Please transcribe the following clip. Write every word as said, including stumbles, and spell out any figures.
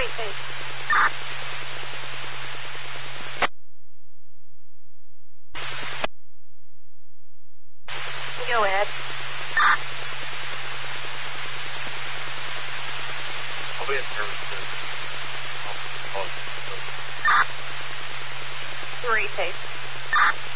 Three, take. Go ahead. I'll be in service soon. I'll call you. Three, take.